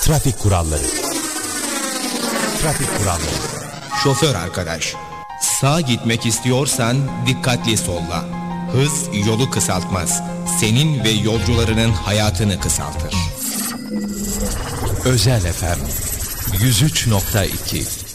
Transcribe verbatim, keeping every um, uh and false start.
Trafik kuralları. Trafik kuralları. Şoför arkadaş, sağa gitmek istiyorsan dikkatli solla. Hız yolu kısaltmaz. Senin ve yolcularının hayatını kısaltır. Özel F M yüz üç nokta iki